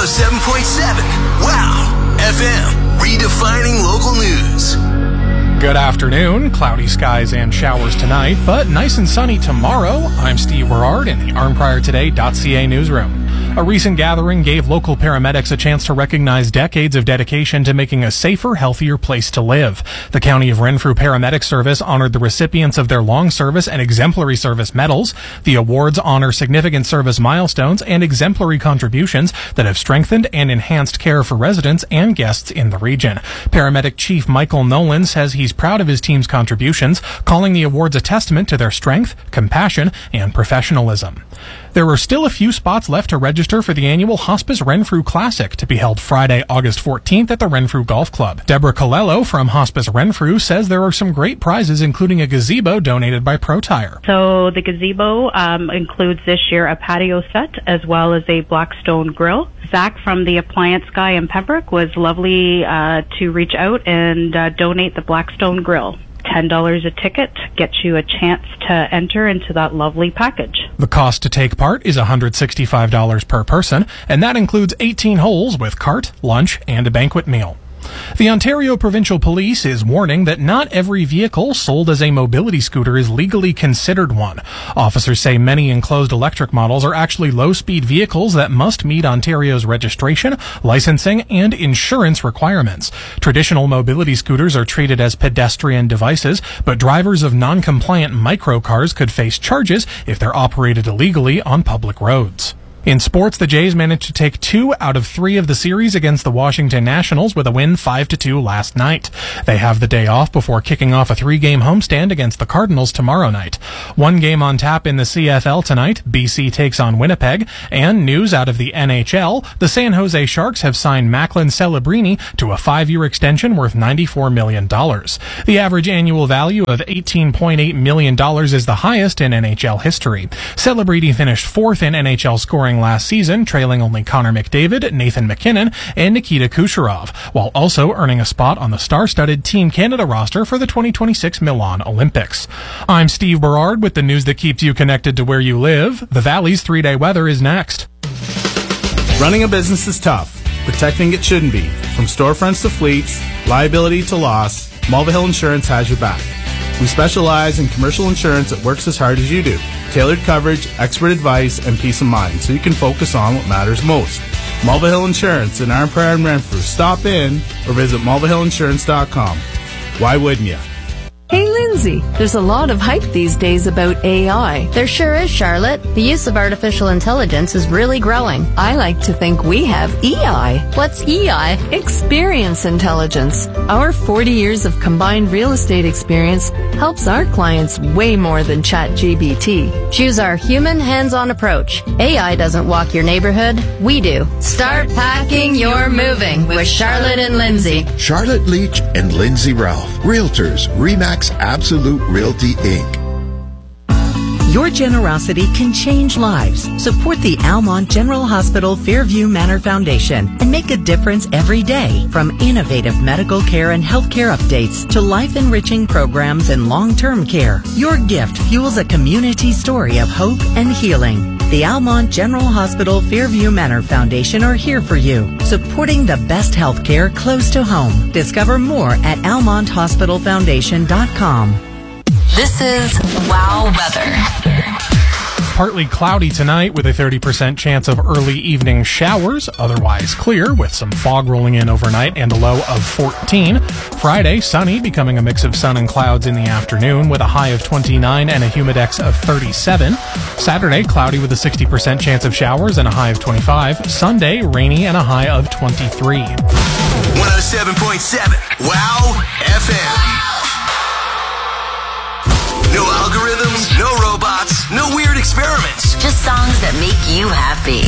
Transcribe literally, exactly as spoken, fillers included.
seven point seven. Wow F M, redefining local news. Good afternoon. Cloudy skies and showers tonight, but nice and sunny tomorrow. I'm Steve Berard in the arn prior today dot c a newsroom. A recent gathering gave local paramedics a chance to recognize decades of dedication to making a safer, healthier place to live. The County of Renfrew Paramedic Service honored the recipients of their long service and exemplary service medals. The awards honor significant service milestones and exemplary contributions that have strengthened and enhanced care for residents and guests in the region. Paramedic Chief Michael Nolan says he's proud of his team's contributions, calling the awards a testament to their strength, compassion, and professionalism. There are still a few spots left to register for the annual Hospice Renfrew Classic to be held Friday, August fourteenth at the Renfrew Golf Club. Deborah Colello from Hospice Renfrew says there are some great prizes, including a gazebo donated by ProTire. So the gazebo um, includes this year a patio set as well as a Blackstone grill. Zach from the Appliance Guy in Pembroke was lovely uh, to reach out and uh, donate the Blackstone grill. ten dollars a ticket gets you a chance to enter into that lovely package. The cost to take part is one hundred sixty-five dollars per person, and that includes eighteen holes with cart, lunch, and a banquet meal. The Ontario Provincial Police is warning that not every vehicle sold as a mobility scooter is legally considered one. Officers say many enclosed electric models are actually low-speed vehicles that must meet Ontario's registration, licensing, and insurance requirements. Traditional mobility scooters are treated as pedestrian devices, but drivers of non-compliant microcars could face charges if they're operated illegally on public roads. In sports, the Jays managed to take two out of three of the series against the Washington Nationals with a win five to two last night. They have the day off before kicking off a three-game homestand against the Cardinals tomorrow night. One game on tap in the C F L tonight, B C takes on Winnipeg, and news out of the N H L, the San Jose Sharks have signed Macklin Celebrini to a five-year extension worth ninety-four million dollars. The average annual value of eighteen point eight million dollars is the highest in N H L history. Celebrini finished fourth in N H L scoring last season, trailing only Connor McDavid, Nathan McKinnon, and Nikita Kucherov, while also earning a spot on the star-studded Team Canada roster for the twenty twenty-six Milan Olympics. I'm Steve Berard with the news that keeps you connected to where you live. The Valley's three-day weather is next. Running a business is tough. Protecting it shouldn't be. From storefronts to fleets, liability to loss, Mulvihill Insurance has your back. We specialize in commercial insurance that works as hard as you do. Tailored coverage, expert advice, and peace of mind so you can focus on what matters most. Mulvihill Insurance in Arn Prior and Renfrew. Stop in or visit mulvihill insurance dot com. Why wouldn't you? Hey, Lindsay, there's a lot of hype these days about A I. There sure is, Charlotte. The use of artificial intelligence is really growing. I like to think we have E I. What's E I? Experience intelligence. Our forty years of combined real estate experience helps our clients way more than ChatGPT. Choose our human, hands-on approach. A I doesn't walk your neighborhood. We do. Start packing your moving with Charlotte and Lindsay. Charlotte Leach and Lindsay Ralph. Realtors, RE/MAX Absolute Realty, Incorporated. Your generosity can change lives. Support the Almont General Hospital Fairview Manor Foundation and make a difference every day. From innovative medical care and healthcare updates to life-enriching programs and long-term care, your gift fuels a community story of hope and healing. The Almont General Hospital Fairview Manor Foundation are here for you, supporting the best healthcare close to home. Discover more at almont hospital foundation dot com. This is Wow Weather. Partly cloudy tonight with a thirty percent chance of early evening showers. Otherwise clear with some fog rolling in overnight and a low of fourteen. Friday, sunny, becoming a mix of sun and clouds in the afternoon with a high of twenty-nine and a humidex of thirty-seven. Saturday, cloudy with a sixty percent chance of showers and a high of twenty-five. Sunday, rainy and a high of twenty-three. one oh seven point seven Wow F M. No algorithms, no robots, no weird experiments. Just songs that make you happy.